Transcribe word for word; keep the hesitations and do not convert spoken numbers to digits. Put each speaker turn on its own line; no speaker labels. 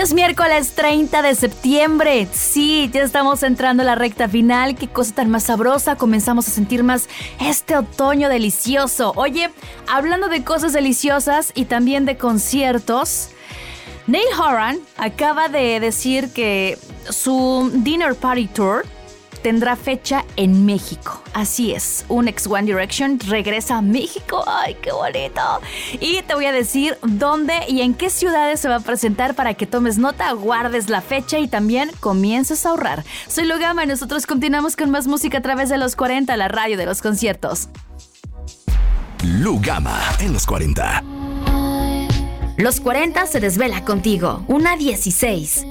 Ya es miércoles treinta de septiembre. Sí, ya estamos entrando a la recta final. Qué cosa tan más sabrosa. Comenzamos a sentir más este otoño delicioso. Oye, hablando de cosas deliciosas y también de conciertos, Niall Horan acaba de decir que su Dinner Party Tour tendrá fecha en México. Así es, un ex One Direction regresa a México. ¡Ay, qué bonito! Y te voy a decir dónde y en qué ciudades se va a presentar para que tomes nota, guardes la fecha y también comiences a ahorrar. Soy Lugama y nosotros continuamos con más música a través de los cuarenta, la radio de los conciertos.
Lugama en los cuarenta.
Los cuarenta se desvela contigo. Una dieciséis.